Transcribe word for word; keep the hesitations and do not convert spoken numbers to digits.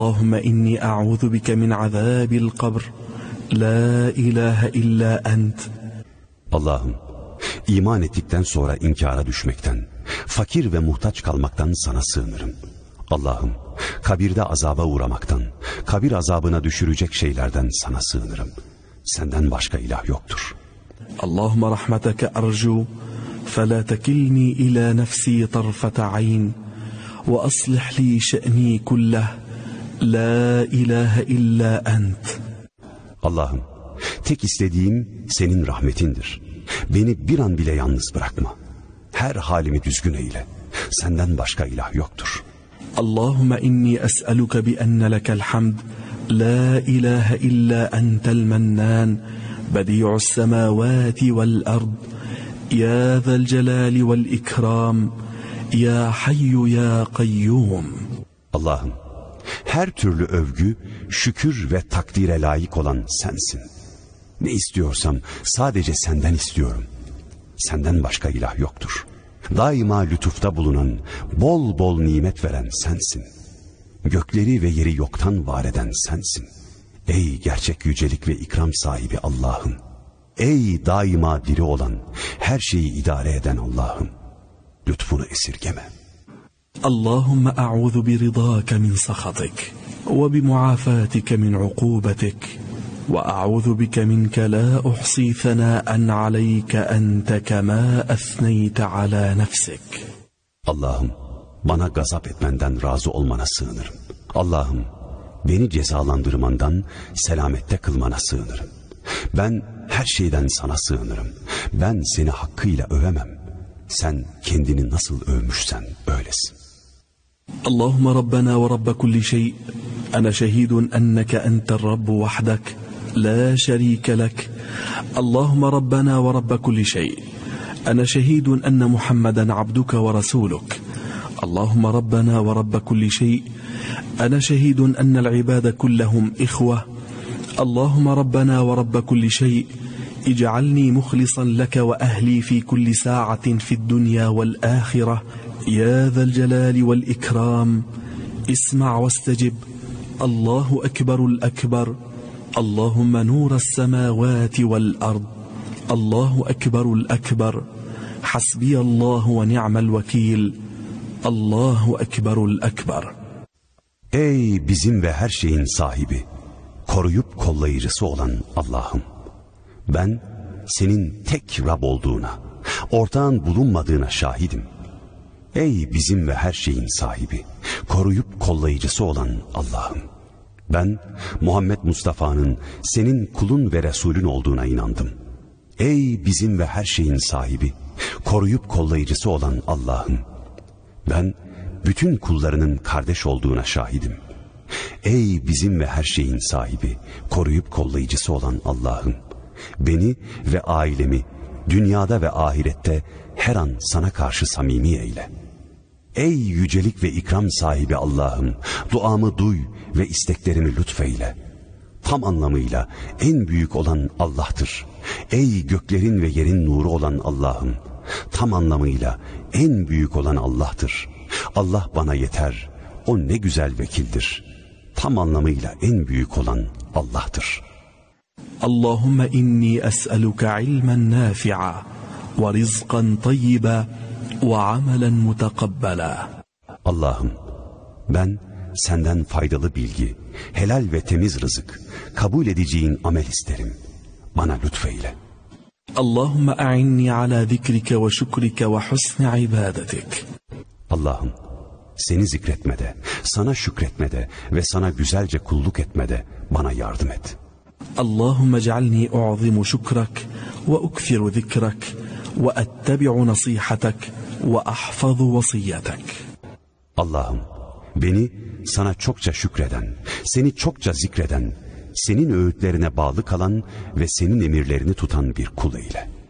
Allahümme inni a'udhu bike min azabil kabr. La ilahe illa ent. Allah'ım, iman ettikten sonra inkara düşmekten, fakir ve muhtaç kalmaktan sana sığınırım. Allah'ım, kabirde azaba uğramaktan, kabir azabına düşürecek şeylerden sana sığınırım. Senden başka ilah yoktur. Allahümme rahmeteke arju, فلا تكلني إلى نفسي طرفة عين وأصلح لي شأني كله لا إله إلا أنت. Allah'ım, tek istediğim senin rahmetindir. Beni bir an bile yalnız bırakma. Her halimi düzgün eyle. Senden başka ilah yoktur. Allahümme inni es'aluke bi enne lekel hamd la ilahe illa entel mennan bedi'us semavati vel ard ya zel celali vel ikram ya hayyu ya kayyum. Allah'ım, her türlü övgü, şükür ve takdire layık olan sensin. Ne istiyorsam sadece senden istiyorum. Senden başka ilah yoktur. Daima lütufta bulunan, bol bol nimet veren sensin. Gökleri ve yeri yoktan var eden sensin. Ey gerçek yücelik ve ikram sahibi Allah'ım. Ey daima diri olan, her şeyi idare eden Allah'ım. Lütfunu esirgeme. Allahümme a'udhu bi ridâke min sakhatik ve bi muafatike min ukubetik ve a'udhu bike minke la uhsi thanâen aleyke ente kemâ ethneyte alâ nefsik. Allah'ım, bana gazap etmenden razı olmana sığınırım. Allah'ım, beni cezalandırmandan selamette kılmana sığınırım. Ben her şeyden sana sığınırım. Ben seni hakkıyla övemem. Sen kendini nasıl övmüşsen öylesin. Allahümme Rabbena ve Rabbe kulli şey. Ana şehidun enneke entel Rabbu vahdak. La şerike lek. Allahümme Rabbena ve Rabbe kulli şey. Ana şehidun enne Muhammeden abduke ve rasuluk. Allahümme Rabbena ve Rabbe kulli şey. Ana şehidun ennel ibade kullahum ihve. Allahümme Rabbena ve Rabbe kulli şey. اجعلني مخلصا لك وأهلي في كل ساعة في الدنيا والآخرة يا ذا الجلال والإكرام اسمع واستجب الله أكبر الأكبر اللهم نور السماوات والأرض الله أكبر الأكبر حسبي الله ونعم الوكيل الله أكبر الأكبر. Ey bizim ve her şeyin sahibi, koruyup kollayıcısı olan Allah'ım. Ben senin tek Rab olduğuna, ortağın bulunmadığına şahidim. Ey bizim ve her şeyin sahibi, koruyup kollayıcısı olan Allah'ım. Ben Muhammed Mustafa'nın senin kulun ve Resulün olduğuna inandım. Ey bizim ve her şeyin sahibi, koruyup kollayıcısı olan Allah'ım. Ben bütün kullarının kardeş olduğuna şahidim. Ey bizim ve her şeyin sahibi, koruyup kollayıcısı olan Allah'ım. Beni ve ailemi dünyada ve ahirette her an sana karşı samimi eyle. Ey yücelik ve ikram sahibi Allah'ım, duamı duy ve isteklerimi lütfeyle. Tam anlamıyla en büyük olan Allah'tır. Ey göklerin ve yerin nuru olan Allah'ım, tam anlamıyla en büyük olan Allah'tır. Allah bana yeter, o ne güzel vekildir. Tam anlamıyla en büyük olan Allah'tır. Allahümme inni es'eluke ilmen nafi'a ve rizqan tayyiba ve amelen mutakabbala. Allah'ım, ben senden faydalı bilgi, helal ve temiz rızık, kabul edeceğin amel isterim. Bana lütfeyle. Allahümme a'inni ala zikrike ve şükrike ve husni ibadetik. Allah'ım, seni zikretmede, sana şükretmede ve sana güzelce kulluk etmede bana yardım et. Allahümme cealni u'zimu şükrak ve ukfiru zikrak ve ettebi'u nasihatak ve ahfazu vasiyyetek. Allah'ım, beni sana çokça şükreden, seni çokça zikreden, senin öğütlerine bağlı kalan ve senin emirlerini tutan bir kul eyle.